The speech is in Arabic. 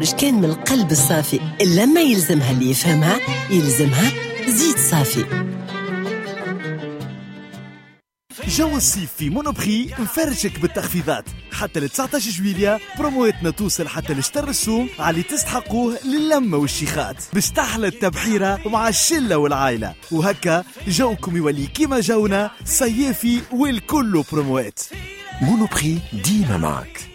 باش كان من القلب الصافي. لما يلزمها اللي يفهمها يلزمها زيت صافي. جو الصيف في مونوبري مفرشك بالتخفيضات حتى ل 19 جويلية. برومواتنا توصل حتى لشطر السوم على تستحقوه للمة والشيخات باش تحلى التبحيرة مع الشلة والعائلة، وهكا جوكم يولي كيما جونا صيافي والكل بروموات. مونوبري ديما معك.